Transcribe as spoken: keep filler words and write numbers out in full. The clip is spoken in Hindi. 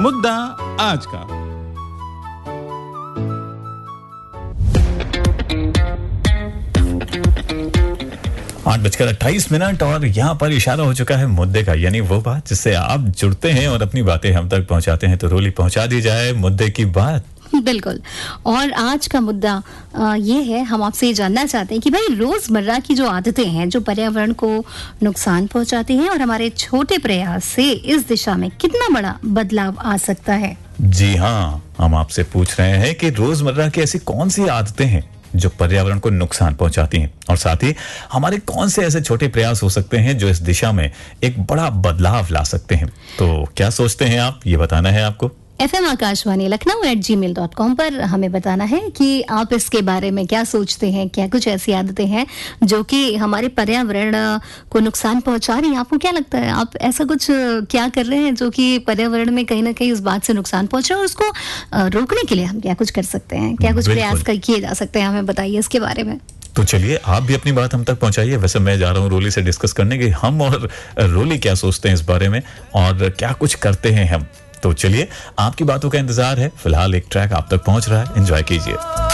मुद्दा आज का। आठ बजकर अट्ठाईस मिनट और यहाँ पर इशारा हो चुका है मुद्दे का, यानी वो बात जिससे आप जुड़ते हैं और अपनी बातें हम तक पहुँचाते हैं। तो रोली पहुँचा दी जाए मुद्दे की बात। बिल्कुल। और आज का मुद्दा आ, ये है, हम आपसे ये जानना चाहते हैं कि भाई रोजमर्रा की जो आदतें हैं जो पर्यावरण को नुकसान पहुंचाती हैं और हमारे छोटे प्रयास से इस दिशा में कितना बड़ा बदलाव आ सकता है। जी हाँ, हम आपसे पूछ रहे हैं कि रोजमर्रा की ऐसी कौन सी आदतें हैं जो पर्यावरण को नुकसान पहुंचाती हैं, और साथ ही हमारे कौन से ऐसे छोटे प्रयास हो सकते हैं जो इस दिशा में एक बड़ा बदलाव ला सकते हैं। तो क्या सोचते हैं आप, ये बताना है आपको। F M Akashvani Lucknow eight जी मेल डॉट कॉम पर हमें बताना है कि आप इसके बारे में क्या सोचते हैं। क्या कुछ ऐसी आदतें हैं जो कि हमारे पर्यावरण को नुकसान पहुंचा रही हैं? आपको क्या लगता है, आप ऐसा कुछ क्या कर रहे हैं जो कि पर्यावरण में कहीं ना कहीं उस बात से नुकसान पहुंच रहा है, और उसको रोकने के लिए हम क्या कुछ कर सकते हैं? क्या कुछ प्रयास किए जा सकते हैं? हमें बताइए इसके बारे में। तो चलिए आप भी अपनी बात हम तक पहुंचाइए। वैसे मैं जा रहा हूँ रोली से डिस्कस करने के, हम और रोली क्या सोचते हैं इस बारे में और क्या कुछ करते हैं हम। तो चलिए आपकी बातों का इंतजार है। फिलहाल एक ट्रैक आप तक पहुंच रहा है, एंजॉय कीजिए।